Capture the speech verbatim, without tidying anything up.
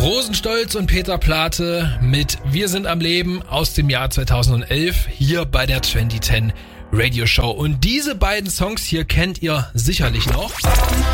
Rosenstolz und Peter Plate mit Wir sind am Leben aus dem Jahr zweitausendelf hier bei der zwanzig zehn Radio Show. Und diese beiden Songs hier kennt ihr sicherlich noch.